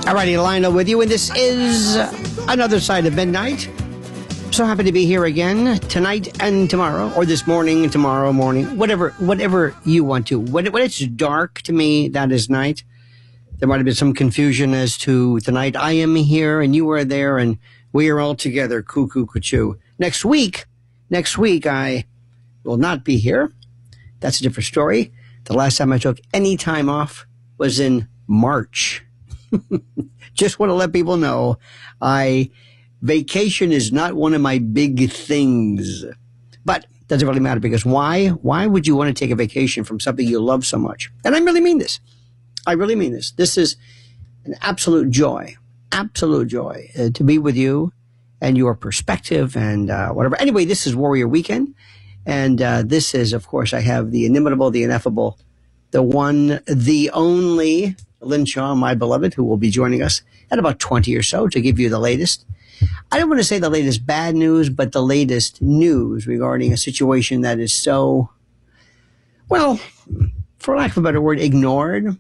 Alrighty, Lionel with you, and this is Another Side of Midnight. So happy to be here again tonight and tomorrow, or this morning and tomorrow morning, whatever you want to. When it's dark to me, that is night. There might have been some confusion as to tonight. I am here and you are there, and we are all together. Cuckoo, cuckoo. Next week, I will not be here. That's a different story. The last time I took any time off was in March. Just want to let people know, vacation is not one of my big things. But it doesn't really matter, because why? Why would you want to take a vacation from something you love so much? And I really mean this. This is an absolute joy to be with you and your perspective and whatever. Anyway, this is Warrior Weekend. And this is, of course, I have the inimitable, the ineffable, the one, the only Lynn Shaw, my beloved, who will be joining us at about 20 or so to give you the latest. I don't want to say the latest bad news, but the latest news regarding a situation that is so, well, for lack of a better word, ignored.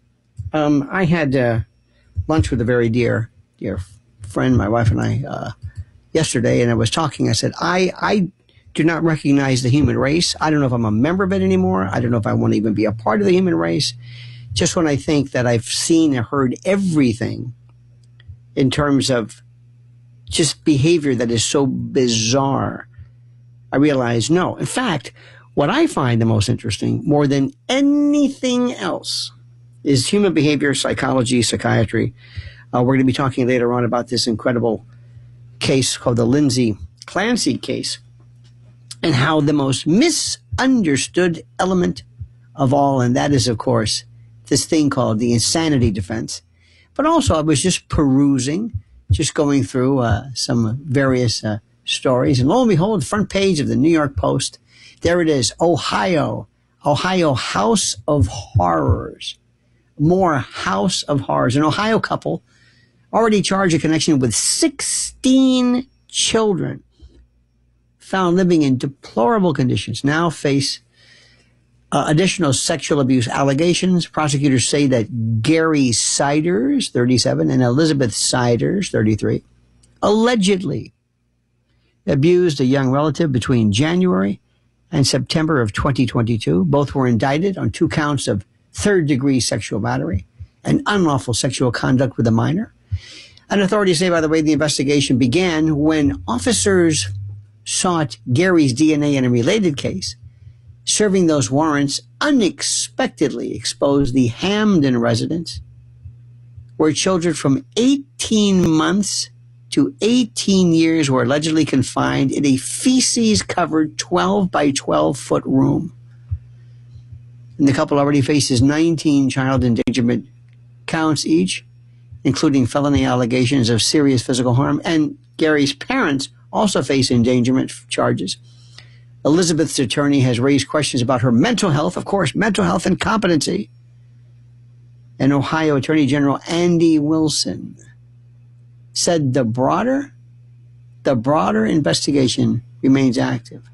I had lunch with a very dear friend, my wife and I, yesterday, and I was talking. I said, I do not recognize the human race. I don't know if I'm a member of it anymore. I don't know if I want to even be a part of the human race. Just when I think that I've seen and heard everything in terms of just behavior that is so bizarre, I realize no. In fact, what I find the most interesting, more than anything else, is human behavior, psychology, psychiatry. We're going to be talking later on about this incredible case called the Lindsay Clancy case, and how the most misunderstood element of all, and that is, of course, this thing called the insanity defense. But also, I was just perusing, just going through some various stories, and lo and behold, the front page of the New York Post, there it is, Ohio House of Horrors. More House of Horrors. An Ohio couple already charged in connection with 16 children found living in deplorable conditions now face additional sexual abuse allegations. Prosecutors say that Gary Siders, 37, and Elizabeth Siders, 33, allegedly abused a young relative between January and September of 2022. Both were indicted on 2 counts of third-degree sexual battery and unlawful sexual conduct with a minor. And authorities say, by the way, the investigation began when officers sought Gary's DNA in a related case. Serving those warrants unexpectedly exposed the Hamden residence, where children from 18 months to 18 years were allegedly confined in a feces-covered 12 by 12-foot room. And the couple already faces 19 child endangerment counts each, including felony allegations of serious physical harm. And Gary's parents also face endangerment charges. Elizabeth's attorney has raised questions about her mental health, of course, mental health and competency. And Ohio Attorney General Andy Wilson said the broader investigation remains active.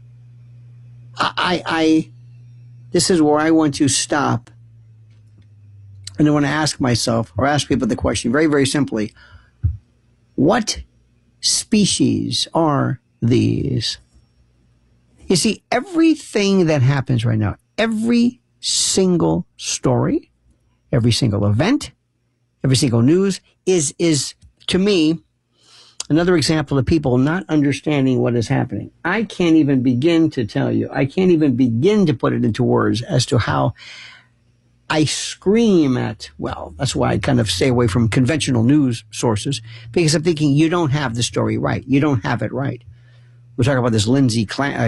This is where I want to stop. And I want to ask myself, or ask people the question very, very simply, what species are these? You see, everything that happens right now, every single story, every single event, every single news is to me, another example of people not understanding what is happening. I can't even begin to tell you. I can't even begin to put it into words as to how I scream at, well, that's why I kind of stay away from conventional news sources, because I'm thinking you don't have the story right. You don't have it right. We're talking about this Lindsay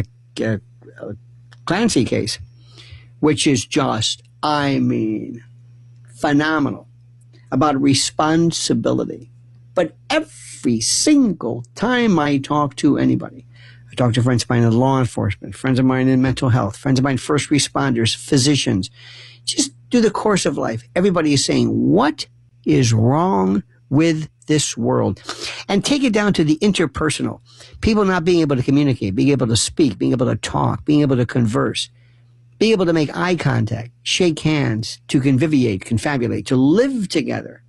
Clancy case, which is just, phenomenal, about responsibility. But every single time I talk to anybody, I talk to friends of mine in law enforcement, friends of mine in mental health, friends of mine, first responders, physicians, just through the course of life, everybody is saying, what is wrong with this world? And take it down to the interpersonal. People not being able to communicate, being able to speak, being able to talk, being able to converse, being able to make eye contact, shake hands, to conviviate, confabulate, to live together.